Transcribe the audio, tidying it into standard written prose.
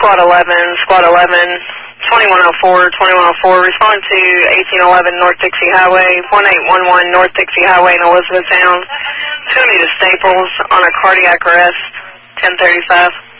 Squad 11, Squad 11, 2104, 2104, respond to 1811 North Dixie Highway, 1811 North Dixie Highway in Elizabethtown. It's going to be to Staples on a cardiac arrest, 1035.